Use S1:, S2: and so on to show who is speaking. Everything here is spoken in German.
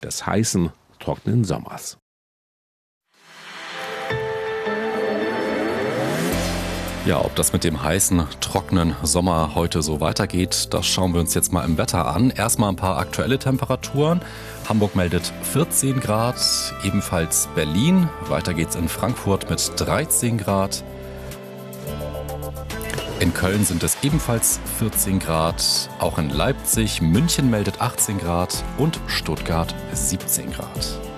S1: des heißen, trockenen Sommers.
S2: Ja, ob das mit dem heißen, trockenen Sommer heute so weitergeht, das schauen wir uns jetzt mal im Wetter an. Erstmal ein paar aktuelle Temperaturen. Hamburg meldet 14 Grad, ebenfalls Berlin. Weiter geht's in Frankfurt mit 13 Grad. In Köln sind es ebenfalls 14 Grad. Auch in Leipzig, München meldet 18 Grad und Stuttgart 17 Grad.